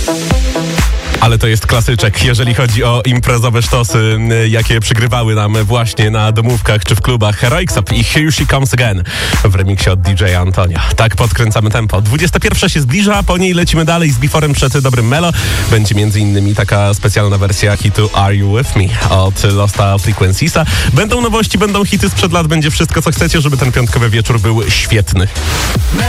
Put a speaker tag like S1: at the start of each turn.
S1: Ale to jest klasyczek, jeżeli chodzi o imprezowe sztosy, jakie przygrywały nam właśnie na domówkach czy w klubach. Heroics Up i Here She Comes Again w remiksie od DJ Antonia. Tak podkręcamy tempo. 21 się zbliża, po niej lecimy dalej z Beforem przed dobrym Melo. Będzie m.in. taka specjalna wersja hitu Are You With Me od Losta Frequenciesa. Będą nowości, będą hity sprzed lat, będzie wszystko co chcecie, żeby ten piątkowy wieczór był świetny.